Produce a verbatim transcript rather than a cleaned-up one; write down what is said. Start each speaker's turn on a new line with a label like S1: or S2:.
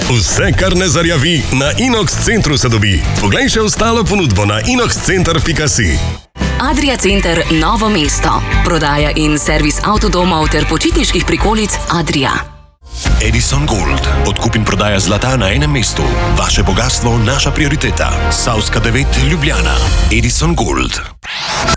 S1: Vse, kar ne zarjavi, na Inox Centru se dobi. Poglej še ostalo ponudbo na inox center pika si.
S2: Adria Center Novo mesto. Prodaja in servis avtodomov ter počitniških prikolic Adria.
S3: Edison Gold. Odkup in prodaja zlata na enem mestu. Vaše bogastvo, naša prioriteta. Savska devet, Ljubljana. Edison Gold.